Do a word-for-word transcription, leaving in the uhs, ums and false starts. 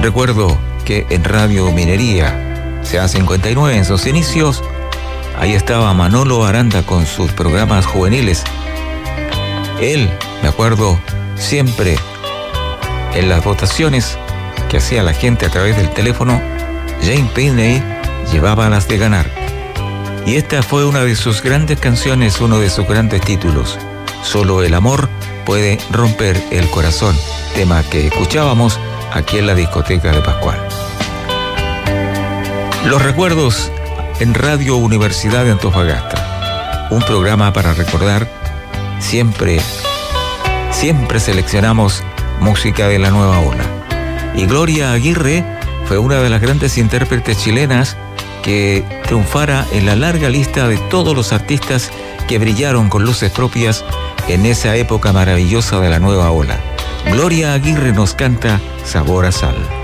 Recuerdo que en Radio Minería, C A cincuenta y nueve, en sus inicios, ahí estaba Manolo Aranda con sus programas juveniles. Él, me acuerdo, siempre en las votaciones que hacía la gente a través del teléfono, Jane Pinney llevaba las de ganar. Y esta fue una de sus grandes canciones, uno de sus grandes títulos. Solo el amor puede romper el corazón, tema que escuchábamos aquí en la discoteca de Pascual. Los recuerdos en Radio Universidad de Antofagasta, un programa para recordar. Siempre, siempre seleccionamos música de la nueva ola. Y Gloria Aguirre fue una de las grandes intérpretes chilenas que triunfara en la larga lista de todos los artistas que brillaron con luces propias en esa época maravillosa de la nueva ola. Gloria Aguirre nos canta Sabor a Sal.